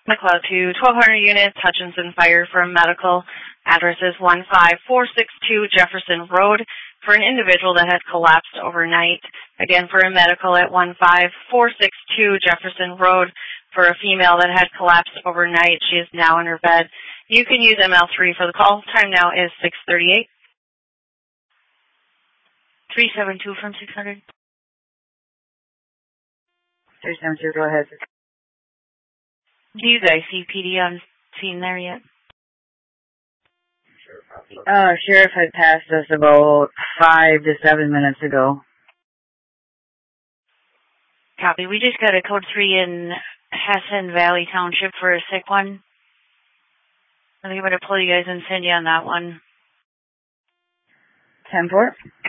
McLeod to 1,200 units, Hutchinson Fire for a medical. Address is 15462 Jefferson Road for an individual that had collapsed overnight. Again, for a medical at 15462 Jefferson Road for a female that had collapsed overnight. She is now in her bed. You can use ML3 for the call. Time now is 6:38. 372 from 600. 372, go ahead. Do you guys see PD on scene there yet? Sheriff had passed us about 5 to 7 minutes ago. Copy. We just got a code 3 in Hassan Valley Township for a sick one. I think I'm going to pull you guys and send you on that one. 10-4.